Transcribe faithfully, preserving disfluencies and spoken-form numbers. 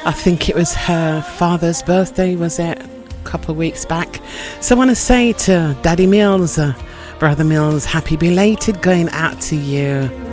I think it was her father's birthday, was it? A couple of weeks back. So I want to say to Daddy Mills, uh, Brother Mills, happy belated going out to you.